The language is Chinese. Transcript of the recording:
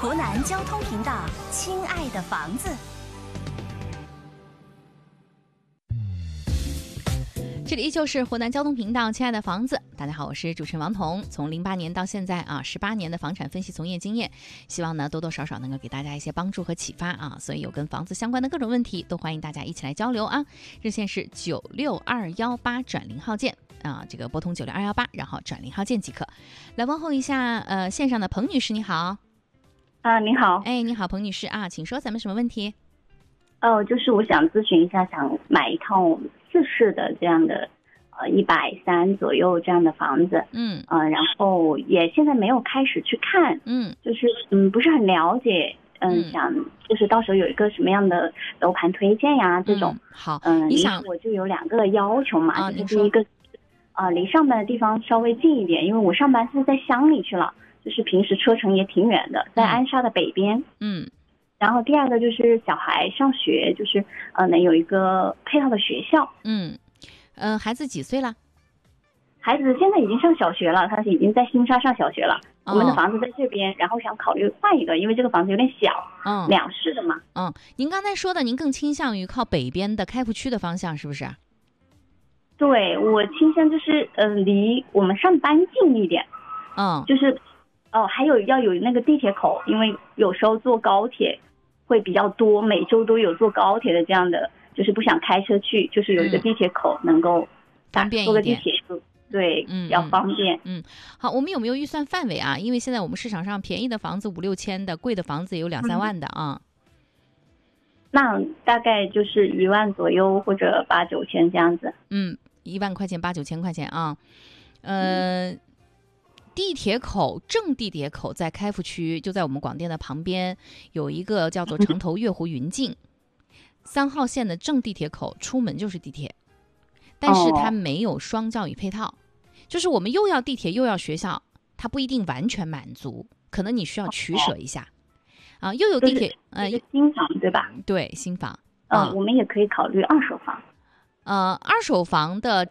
湖南交通频道，亲爱的房子。 这里依旧是湖南交通频道，亲爱的房子。大家好，我是主持人王彤。从08年到现在18年的房产分析从业经验，希望呢多多少少能够给大家一些帮助和启发啊。所以有跟房子相关的各种问题，都欢迎大家一起来交流啊。热线是96218转0号键啊，这个拨通96218，然后转0号键即可。来问候一下线上的彭女士，你好。 你好。 哎，你好，彭女士啊，请说，咱们什么问题？ 就是我想咨询一下，想买一套4室的这样的130左右这样的房子。然后也现在没有开始去看。就是不是很了解。想就是到时候有一个什么样的楼盘推荐呀这种。 好。你想我就有2个要求嘛。就是第一个离上班的地方稍微近一点，因为我上班是在乡里去了，就是平时车程也挺远的，在安沙的北边。然后第二个就是小孩上学，就是能有一个配套的学校。 孩子几岁了？ 孩子现在已经上小学了，他已经在新沙上小学了。我们的房子在这边，然后想考虑换一个，因为这个房子有点小，2室的嘛。 您刚才说的，您更倾向于靠北边的开福区的方向，是不是？ 对，我倾向就是离我们上班近一点。就是还有要有那个地铁口，因为有时候坐高铁会比较多，每周都有坐高铁的这样的，就是不想开车去，就是有一个地铁口能够方便一点， 坐个地铁对，比较方便。 好，我们有没有预算范围啊？因为现在我们市场上便宜的房子5、6千的，贵的房子也有2、3万的啊。 那大概就是1万左右或者8、9千这样子。 1万块钱8、9千块钱啊。地铁口，正地铁口在开福区，就在我们广电的旁边，有一个叫做城头月湖云境3号线的正地铁口，出门就是地铁，但是它没有双教育配套，就是我们又要地铁又要学校，它不一定完全满足，可能你需要取舍一下。又有地铁， 新房对吧？ 对，新房。 我们也可以考虑二手房。 二手房的